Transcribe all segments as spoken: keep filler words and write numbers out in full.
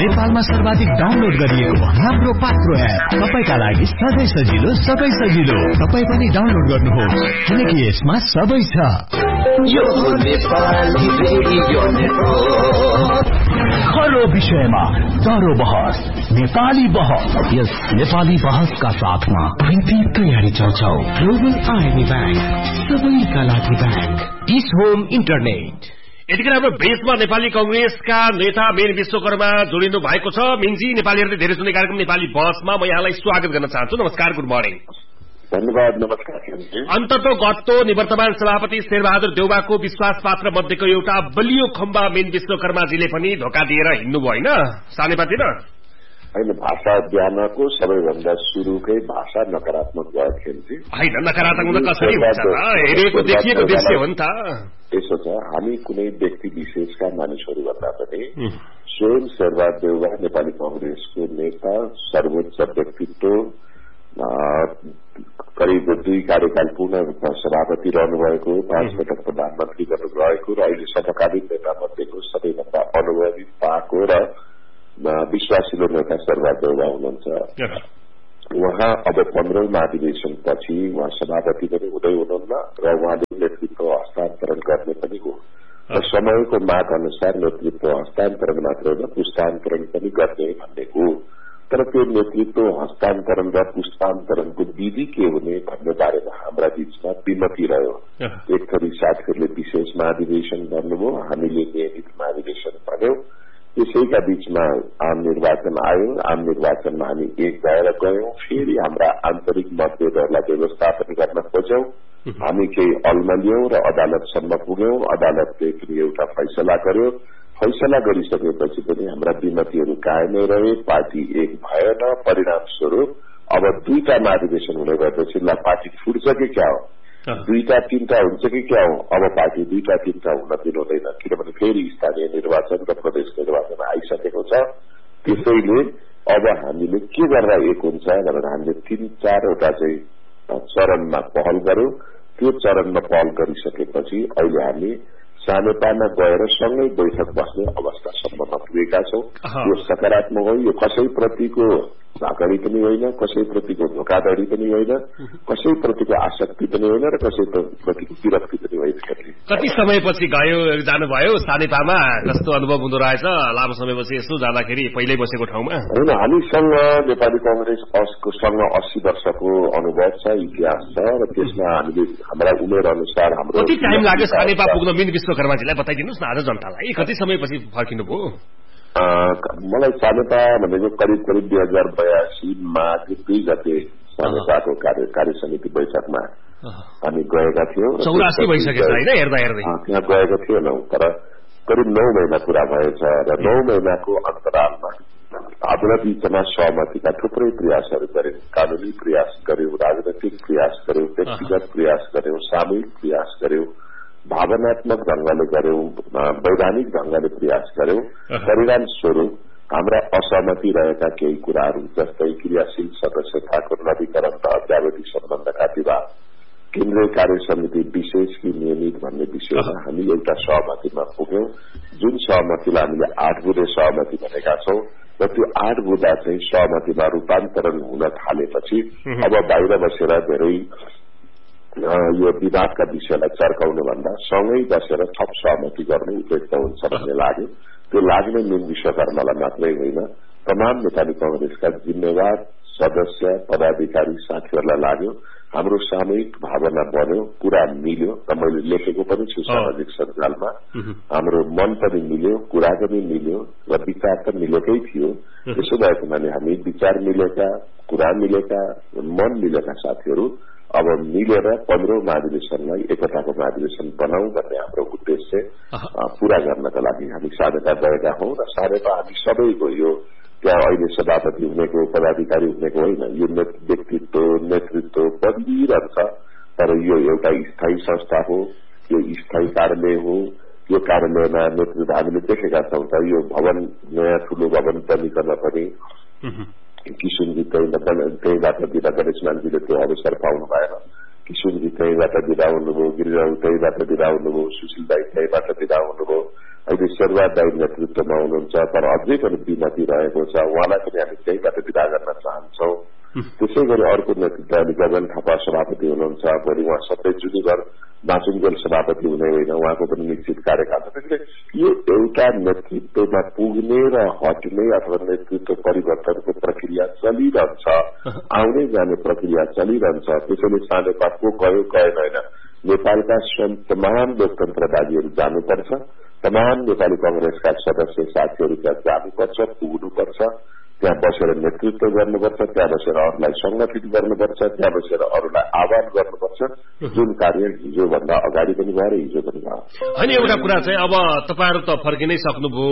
नेपालमा सर्वाधिक डाउनलोड गरिएको हाम्रो पात्रो एप तपाईका लागि सधैँ सजिलो सबै सजिलो। तपाई पनि डाउनलोड गर्नुहोस् किनकि यसमा सबै छ। यो नेपाली रेडियो नेटवर्क हर विषयमा दरो बहस, नेपाली बहस। यस नेपाली बहसका साथमा प्रिन्टिङ तयारी चौचौ ग्लोबल आइबी ब्याङ्क, सबैका लागि ब्याङ्क, इस होम इन्टरनेट। यतिखेर हाम्रो बेसमा नेपाली कंग्रेसका नेता मेन विश्वकर्मा जोडिनु भएको छ। मिनजी, नेपालीहरूले धेरै सुन्ने कार्यक्रम नेपाली बहसमा म यहाँलाई स्वागत गर्न चाहन्छु। नमस्कार, गुड मर्निङ। धन्यवाद, नमस्कार। अन्ततो गत्तो निवर्तमान सभापति शेरबहादुर देउवाको विश्वास पात्र मध्येको एउटा बलियो खम्बा मेन विश्वकर्माजीले पनि धोका दिएर हिँड्नुभयो होइन सानेपातिर? होइन, भाषा ज्ञानको सबैभन्दा सुरुकै भाषा नकारात्मक भयो खेल्थी होइन। नकारात्मक कसरी हुन्छ त? हेरेको देखिएको दृश्य हो नि त। त्यसो छ, हामी कुनै व्यक्ति विशेषका मानिसहरू भन्दा पनि स्वयं शेरबहादुर देउवा नेपाली कंग्रेसको नेता, सर्वोच्च व्यक्तित्व, करिब दुई कार्यकाल पूर्ण रूपमा सभापति रहनुभएको, पाँच पटक प्रधानमन्त्री गर्नुभएको र अहिले समकालीन नेता मध्येको सबैभन्दा अनुभवी पाएको र विश्वासिलो नेता शेरबहादुर देउवा हुनुहुन्छ। उहाँ अब पन्ध्रौं महाधिवेशन पछि उहाँ सभापति पनि हुँदै हुनुहुन्न र उहाँले नेतृत्व हस्तान्तरण गर्ने पनि हो र समयको माग अनुसार नेतृत्व हस्तान्तरण मात्र होइन, पुस्तान्तरण पनि गर्ने भन्ने हो। तर त्यो नेतृत्व हस्तान्तरण र पुस्तान्तरणको विधि के हुने भन्ने बारेमा हाम्रा बीचमा विमति रह्यो। एक थरी साथीहरूले विशेष महाधिवेशन भन्नुभयो, हामीले नियमित महाधिवेशन भन्यौं। त्यसैका बीचमा आम निर्वाचन आयो। आम निर्वाचनमा हामी एक भएर गयौं। फेरि हाम्रा आन्तरिक मतभेदहरूलाई व्यवस्थापन गर्न खोज्यौं। हामी केही अल्मलियौं र अदालतसम्म पुग्यौं। अदालतले पनि एउटा फैसला गर्यो। फैसला गरिसकेपछि पनि हाम्रा विमतिहरू कायमै रहे। पार्टी एक भएन। परिणाम स्वरूप अब दुईटा महाधिवेशन हुने भएपछि ल पार्टी फुट्छ कि क्या हो, दुईटा तीनटा हुन्छ कि क्या हो? अब पार्टी दुईटा तीनटा हुन दिनु हुँदैन, किनभने फेरि स्थानीय निर्वाचन र प्रदेश निर्वाचन आइसकेको छ। त्यसैले अब हामीले के गरेर एक हुन्छ भनेर हामीले तीन चारवटा चाहिँ चरणमा पहल गर्यौं। त्यो चरणमा पहल गरिसकेपछि अहिले हामी सानेपामा गएर सँगै बैठक बस्ने अवस्थासम्ममा पुगेका छौं। यो सकारात्मक हो। यो कसैप्रतिको भाकरी पनि होइन, कसैप्रतिको धोकाधडी पनि होइन, कसैप्रतिको आसक्ति पनि होइन र कसैप्रतिको विरक्ति पनि होइन। कति समयपछि गयो जानुभयो सानेपामा? कस्तो अनुभव हुँदो रहेछ लामो समयपछि यसो जाँदाखेरि पहिल्यै बसेको ठाउँमा? होइन, हामीसँग नेपाली कंग्रेसको सँग अस्सी वर्षको अनुभव छ, इतिहास छ र त्यसमा हामीले हाम्रा उमेर अनुसार हाम्रो कति टाइम लाग्यो सानेपा पुग्न? मिन विश्वकर्माजीलाई बताइदिनुहोस् न आज जनतालाई, कति समयपछि फर्किनुभयो? मलाई सानेपा भनेको करिब करिब दुई हजार बयासी माघ दुई गते सानेपाको कार्य समिति बैठकमा हामी गएका थियौँ। चौरासी भइसकेछ होइन हेर्दा हेर्दै? त्यहाँ गएका थिएनौँ, तर करिब नौ महिना पूरा भएछ र नौ महिनाको अन्तरालमा हाम्रा बीचमा सहमतिका थुप्रै प्रयासहरू गर्यौं। कानूनी प्रयास गर्यौं, राजनैतिक प्रयास गर्यौं, व्यक्तिगत प्रयास गर्यौं, सामूहिक प्रयास गर्यौं, भावनात्मक ढंगले गर्यौं, वैधानिक ढंगले प्रयास गर्यौं। परिणाम स्वरूप हाम्रा असहमति रहेका केही कुराहरू जस्तै क्रियाशील सदस्यताको नवीकरण र अद्यावधि सम्बन्धका विवाद, केन्द्रीय कार्य समिति विशेष कि नियमित भन्ने विषयमा हामी एउटा सहमतिमा पुग्यौं। जुन सहमतिलाई हामीले आठ बुँदे सहमति भनेका छौं र त्यो आठ बुँदा चाहिँ सहमतिमा रूपान्तरण हुन थालेपछि अब बाहिर बसेर धेरै यो विवादका विषयलाई चर्काउने भन्दा सँगै बसेर थप सहमति गर्नु उपयुक्त हुन्छ भन्ने लाग्यो। त्यो लाग्ने मिन विश्वकर्मालाई मात्रै होइन, तमाम नेपाली कंग्रेसका जिम्मेवार सदस्य पदाधिकारी साथीहरूलाई लाग्यो। हाम्रो सामूहिक भावना बन्यो, कुरा मिल्यो र मैले लेखेको पनि छु सामाजिक सञ्जालमा। हाम्रो मन पनि मिल्यो, कुरा पनि मिल्यो र विचार त मिलेकै थियो। त्यसो भएको हुनाले हामी विचार मिलेका, कुरा मिलेका, मन मिलेका साथीहरू अब मिलेर पन्ध्रौं महाधिवेशनलाई एकताको महाधिवेशन बनाऊ भन्ने हाम्रो उद्देश्य पूरा गर्नका लागि हामी सानेपा गएका हौं र सानेपा हामी सबैको यो त्यहाँ अहिले सभापति हुनेको पदाधिकारी हुनेको होइन, यो व्यक्तित्व नेतृत्व बदलिरहन्छ। तर यो एउटा स्थायी संस्था हो, यो स्थायी कार्यालय हो। यो कार्यालयमा नेतृत्व हामीले देखेका छौं त यो भवन नयाँ ठूलो भवन बनिकन पनि किशोरजी त्यहीबाट दिँदा गणेशमानजीले त्यो अवसर पाउनु भएन। किशोरजी त्यहीबाट विदा हुनुभयो, गिरिराज त्यहीबाट विदा हुनुभयो, सुशील दाई त्यहीबाट विदा हुनुभयो अहिले शेरबहादुर दाइ नेतृत्वमा हुनुहुन्छ तर अझै पनि विमति रहेको छ उहाँलाई पनि हामी त्यहीबाट विदा गर्न चाहन्छौँ त्यसै गरी अर्को नेतृत्व अहिले गगन थापा सभापति हुनुहुन्छ भोलि उहाँ सबै जुनिगर मासुङजेल सभापति हुने होइन उहाँको पनि निश्चित कार्यकाल छ त्यसले यो एउटा नेतृत्वमा पुग्ने र हट्ने अथवा नेतृत्व परिवर्तनको प्रक्रिया चलिरहन्छ आउने जाने प्रक्रिया चलिरहन्छ त्यसैले सानेपा को गयो गएन होइन नेपालका स्वयं तमाम लोकतन्त्रवादीहरू जानुपर्छ तमाम नेपाली कंग्रेसका सदस्य साथीहरू त्यहाँ जानुपर्छ पुग्नुपर्छ त्यहाँ बसेर नेतृत्व गर्नुपर्छ त्यहाँ बसेर अरूलाई संगठित गर्नुपर्छ त्यहाँ बसेर अरूलाई आह्वान गर्नुपर्छ जुन कार्य हिजोभन्दा अगाडि पनि भयो र हिजो पनि भयो होइन एउटा कुरा चाहिँ अब तपाईँहरू त फर्किनै सक्नुभयो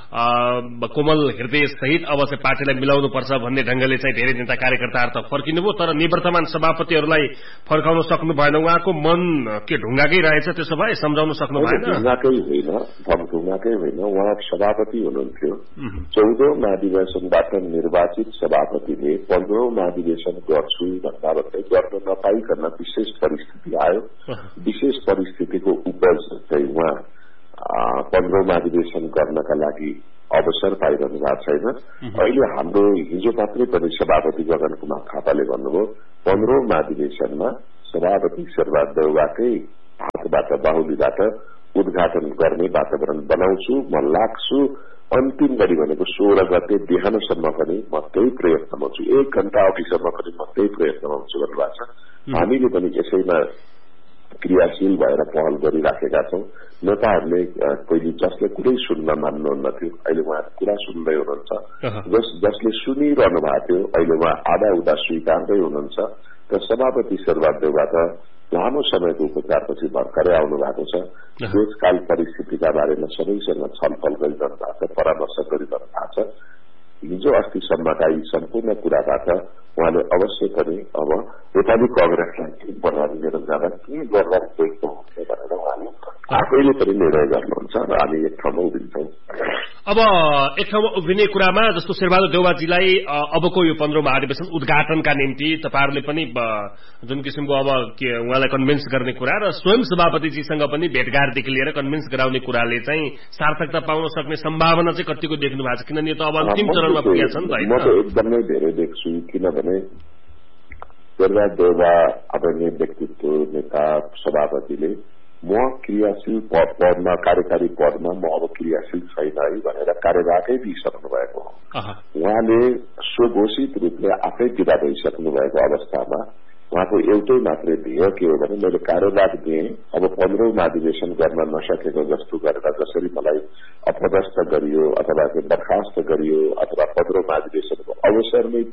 कोमल हृदय सहित अब चाहिँ पार्टीलाई मिलाउनुपर्छ भन्ने ढंगले चाहिँ धेरै नेता कार्यकर्ताहरू त फर्किनुभयो तर निवर्तमान सभापतिहरूलाई फर्काउन सक्नु भएन उहाँको मन के ढुङ्गाकै रहेछ त्यसो भए सम्झाउन सक्नु भएन ढुङ्गाकै होइन ढुङ्गाकै होइन उहाँ सभापति हुनुहुन्थ्यो चौधौं महाधिवेशनबाट निर्वाचित सभापतिले पन्ध्रौं महाधिवेशन गर्छु भन्दा भन्दै गर्न नपाइकन विशेष परिस्थिति आयो विशेष परिस्थितिको उपज चाहिँ उहाँ पन्ध्रौं महाधिवेशन गर्नका लागि अवसर पाइरहनु भएको छैन अहिले हाम्रो हिजो मात्रै पनि सभापति गगन कुमार थापाले भन्नुभयो पन्ध्रौं महाधिवेशनमा सभापति शेरबहादुर देउवाकै हातबाट बाहुलीबाट उद्घाटन गर्ने वातावरण बनाउँछु म लाग्छु अन्तिम गरी भनेको सोह्र गते बिहानसम्म पनि म त्यही प्रयत्नमा छु एक घण्टा अघिसम्म पनि म त्यही प्रयत्नमा हुन्छु भन्नुभएको छ हामीले पनि यसैमा क्रियाशील भएर पहल गरिराखेका छौं नेताहरूले पहिले जसले कुरै सुन्न मान्नुहुन्न थियो अहिले उहाँ कुरा सुन्दै हुनुहुन्छ जस जसले सुनिरहनु भएको थियो अहिले उहाँ आधा उदा स्वीकार्दै हुनुहुन्छ र सभापति शेरबहादुर देउवाबाट लामो समयको उपचारपछि भर्खरै आउनु भएको छ देशकाल परिस्थितिका बारेमा सबैसँग छलफल गरिरहनु भएको छ परामर्श गरिरहनु भएको छ हिजो अस्तिसम्मका यी सम्पूर्ण कुराबाट उहाँले अवश्य पनि अब नेपाली कंग्रेसलाई के बनाएर लिएर जाँदा के गर्दा देख्नु हुन्छ भनेर उहाँले आफैले पनि निर्णय गर्नुहुन्छ र हामी एक ठाउँमा उभिन्छौँ अब एक ठाउँमा उभिने कुरामा जस्तो शेरबहादुर देउवाजीलाई अबको यो पन्ध्रौं महाधिवेशन उद्घाटनका निम्ति तपाईहरुले पनि जुन किसिमको अब के उहाँलाई कन्भिन्स गर्ने कुरा र स्वयं सभापतिजीसँग पनि भेटघाटदेखि लिएर कन्भिन्स गराउने कुराले चाहिँ सार्थकता पाउन सक्ने सम्भावना चाहिँ कतिको देख्नु भएको छ किनभने त अब अन्तिम चरणमा पुगेका छन् त म त एकदमै धेरै देख्छु किनभने शेरबहादुर देउवा आदरणीय व्यक्तित्व नेता सभापतिले म क्रियाशील पदमा कार्यकारी पदमा म अब क्रियाशील छैन है भनेर कार्यभागै दिइसक्नु भएको हो उहाँले स्वघोषित रूपले आफै विदा भइसक्नु भएको अवस्थामा उहाँको एउटै मात्रै ध्येय के हो भने मैले कार्यभाग दिएँ अब पन्ध्रौं महाधिवेशन गर्न नसकेको जस्तो गरेर जसरी मलाई अपदस्थ गरियो अथवा बर्खास्त गरियो अथवा पन्ध्रौं महाधिवेशनको अवसर नै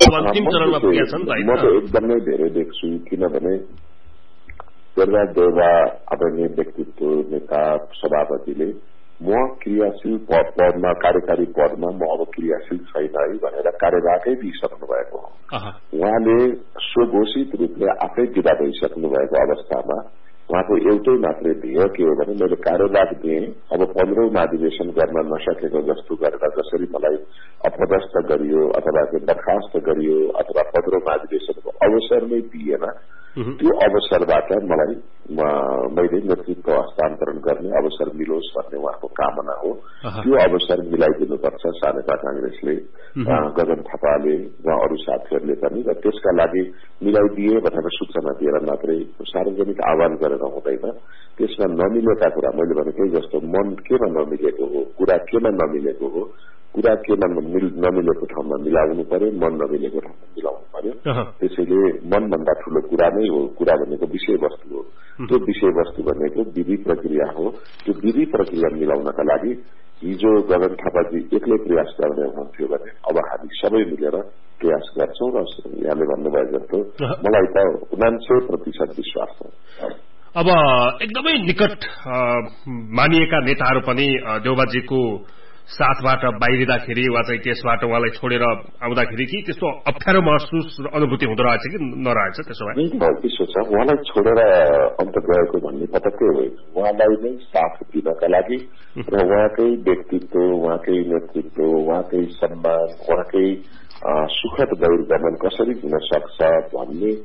म त एकदमै धेरै देख्छु किनभने शेरबहादुर देउवा आदरणीय व्यक्तित्व नेता सभापतिले म क्रियाशील पदमा कार्यकारी पदमा म अब क्रियाशील छैन है भनेर कार्यभागै दिइसक्नु भएको हो उहाँले स्वघोषित रूपले आफै विदा भइसक्नु भएको अवस्थामा उहाँको एउटै मात्रै ध्येय के हो भने मैले कार्यभाग दिएँ अब पन्ध्रौं महाधिवेशन गर्न नसकेको जस्तो गरेर जसरी मलाई अपदस्थ गरियो अथवा बर्खास्त गरियो अथवा पन्ध्रौं महाधिवेशनको अवसर नै दिएन त्यो अवसरबाट मलाई मैले नेतृत्व हस्तान्तरण गर्ने अवसर मिलोस् भन्ने उहाँको कामना हो त्यो अवसर मिलाइदिनुपर्छ सानेपा कांग्रेसले गगन थापाले वा अरू साथीहरूले पनि र त्यसका लागि मिलाइदिए भनेर सूचना दिएर मात्रै सार्वजनिक आह्वान गरेर हुँदैन त्यसमा नमिलेका कुरा मैले भनेकै जस्तो मन केमा नमिलेको हो कुरा केमा नमिलेको हो कुरा केमा नमिलेको ठाउँमा मिलाउनु पर्यो मन नमिलेको ठाउँमा मिलाउनु पर्यो त्यसैले मनभन्दा ठूलो कुरा नै हो कुरा भनेको विषयवस्तु हो त्यो विषयवस्तु भनेको विधि प्रक्रिया हो त्यो विधि प्रक्रिया मिलाउनका लागि हिजो गगन थापाजी एक्लै प्रयास गर्ने हुन्थ्यो भने अब हामी सबै मिलेर प्रयास गर्छौं र यहाँले भन्नुभयो जस्तो मलाई त उनान्सय प्रतिशत विश्वास छ अब एकदमै निकट मानिएका नेताहरू पनि देउवाजीको साथबाट बाहिरिँदाखेरि वा चाहिँ त्यसबाट उहाँलाई छोडेर आउँदाखेरि कि त्यस्तो अप्ठ्यारो महसुस अनुभूति हुँदो रहेछ कि नरहेछ त्यसो भए त्यसो छ उहाँलाई छोडेर अन्त गएको भन्ने पटक्कै होइन उहाँलाई नै साथ दिनका लागि र उहाँकै व्यक्तित्व उहाँकै नेतृत्व उहाँकै सम्मान उहाँकै सुखद गैरगमन कसरी हुन सक्छ भन्ने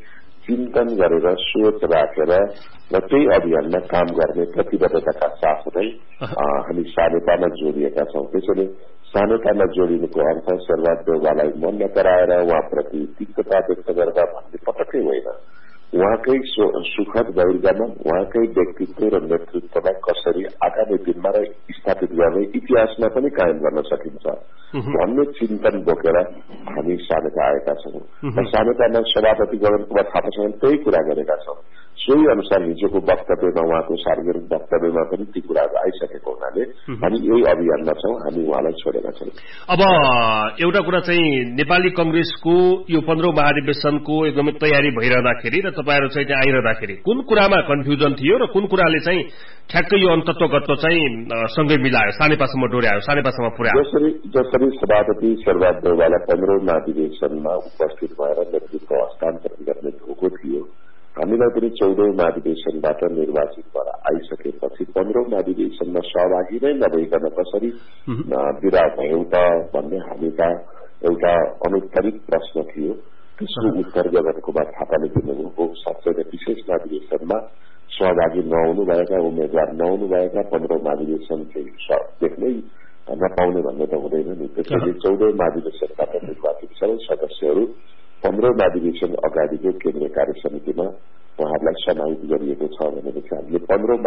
चिन्तन गरेर सोच राखेर र त्यही अभियानमा काम गर्ने प्रतिबद्धताका साथ नै हामी सानेपामा जोडिएका छौं। त्यसैले सानेपामा जोडिनुको अर्थ शेरबहादुर देउवालाई मन नपराएर उहाँप्रति तिक्तता व्यक्त गर्दा भन्ने पटक्कै होइन। उहाँकै सुखद गैरगामा उहाँकै व्यक्तित्व र नेतृत्वलाई कसरी आगामी दिनमा स्थापित गर्ने इतिहासमा पनि कायम गर्न सकिन्छ भन्ने चिन्तन बोकेर हामी सानेपा आएका छौं र सानेपामा सभापति गगन कुमार थापासँग त्यही कुरा गरेका छौं। सोही अनुसार हिजोको वक्तव्यमा उहाँको सार्वजनिक वक्तव्यमा पनि ती कुराहरू आइसकेको हुनाले हामी यही अभियानमा छौं, हामी उहाँलाई छोडेका छौं। अब एउटा कुरा चाहिँ नेपाली कंग्रेसको यो पन्ध्रौं महाधिवेशनको एकदमै तयारी भइरहँदाखेरि र तपाईहरु चाहिँ त्यहाँ आइरहँदाखेरि कुन कुरामा कन्फ्युजन थियो र कुन कुराले चाहिँ ठ्याक्कै यो अन्तत्वगत चाहिँ सँगै मिलायो, सानेपासम्म डोर्यायो, सानेपासम्म पुर्यायो? जसरी जसरी सभापति शेरबहादुर देउवालाई पन्ध्रौं महाधिवेशनमा उपस्थित भएर नेतृत्व हस्तान्तरण गर्ने धोको थियो, हामीलाई पनि चौधौं महाधिवेशनबाट निर्वाचित भएर आइसकेपछि पन्ध्रौं महाधिवेशनमा सहभागी नै नभइकन कसरी विदा भयौं त भन्ने हामीका एउटा अनुत्तरित प्रश्न थियो। त्यसको उत्तर गगन कुमार थापाले दिनुभयो। साँच्चै नै विशेष महाधिवेशनमा सहभागी नहुनुभएका उम्मेद्वार नहुनुभएका पन्ध्रौं महाधिवेशन चाहिँ देख्नै नपाउने भन्ने त हुँदैन नि। त्यसैले चौधौं महाधिवेशनबाट निर्वाचित सबै सदस्यहरू पन्ध्रौं महाधिवेशन अगाडिको केन्द्रीय कार्य समितिमा उहाँहरूलाई समाहित गरिएको छ भनेपछि हामीले पन्ध्रौं